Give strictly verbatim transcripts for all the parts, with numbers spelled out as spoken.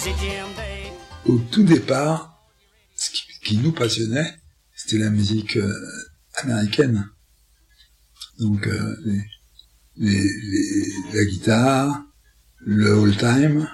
Au tout départ, ce qui, qui nous passionnait, c'était la musique euh, américaine. Donc euh, les, les, les, la guitare, le old time,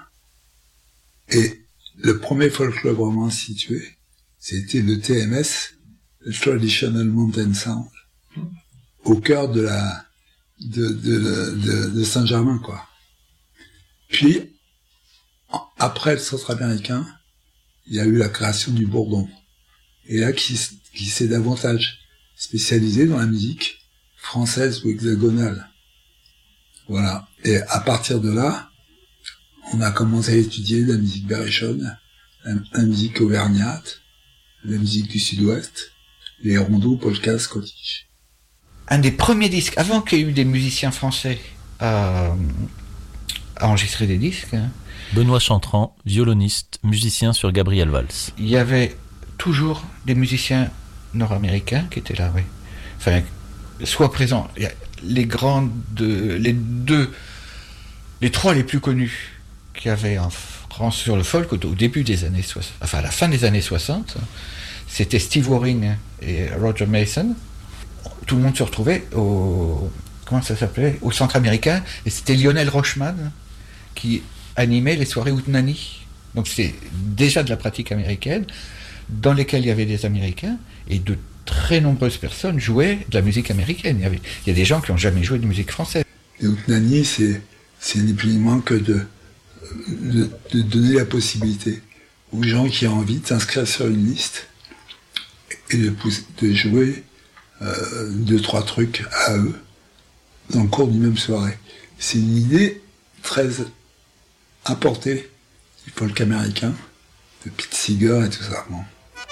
et le premier folk club vraiment situé, c'était le T M S, le Traditional Mountain Sound, au cœur de la de de, de, de Saint-Germain, quoi. Puis après le centre américain, il y a eu la création du Bourdon, et là qui qui s'est davantage spécialisé dans la musique française ou hexagonale. Voilà. Et à partir de là, on a commencé à étudier la musique berrichonne, la, la musique auvergnate, la musique du sud-ouest, les rondeaux, polkas, scottish. Un des premiers disques, avant qu'il y ait eu des musiciens français à, à enregistrer des disques, hein, Benoît Chantran, violoniste, musicien sur Gabriel Valls. Il y avait toujours des musiciens nord-américains qui étaient là, oui. Enfin, soit présents. Les grandes, les deux, les trois les plus connus qu'il y avait en France sur le folk au, au début des années soixante, enfin à la fin des années soixante, c'était Steve Waring et Roger Mason. Tout le monde se retrouvait au, comment ça s'appelait, au centre américain, et c'était Lionel Rochman qui animait les soirées Houtenani. Donc c'était déjà de la pratique américaine, dans lesquelles il y avait des Américains, et de très nombreuses personnes jouaient de la musique américaine. Il y avait, il y a des gens qui n'ont jamais joué de musique française. Et Houtenani, c'est, c'est ni plus ni moins que de, de, de donner la possibilité aux gens qui ont envie de s'inscrire sur une liste et de, de jouer euh, deux, trois trucs à eux dans le cours d'une même soirée. C'est une idée très apportée du folk américain, de Pete Seeger et tout ça. Bon.